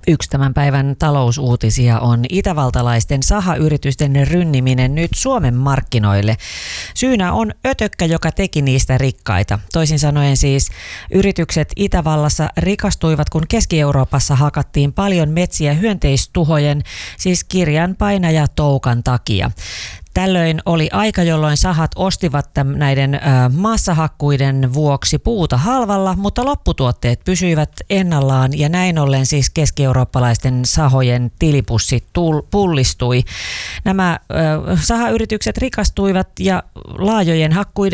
Yksi tämän päivän talousuutisia on itävaltalaisten sahayritysten rynniminen nyt Suomen markkinoille. Syynä on ötökkä, joka teki niistä rikkaita. Toisin sanoen siis yritykset Itävallassa rikastuivat, kun Keski-Euroopassa hakattiin paljon metsiä hyönteistuhojen, siis kirjanpainajatoukan takia. Tällöin oli aika, jolloin sahat ostivat näiden massahakkuiden vuoksi puuta halvalla, mutta lopputuotteet pysyivät ennallaan ja näin ollen siis keski-eurooppalaisten sahojen tilipussit pullistui. Nämä sahayritykset rikastuivat ja laajojen hakkuiden